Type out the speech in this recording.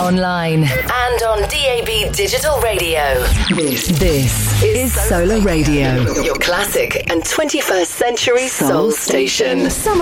online and on DAB Digital Radio. This is Solar Radio, your classic and 21st century soul station.